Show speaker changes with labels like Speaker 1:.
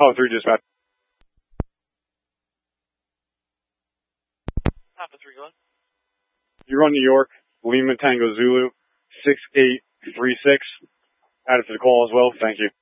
Speaker 1: Oh, 3 dispatch.
Speaker 2: Papa 3, go ahead.
Speaker 1: You're on New York, Lima Tango Zulu, 6836. Added to the call as well. Thank you.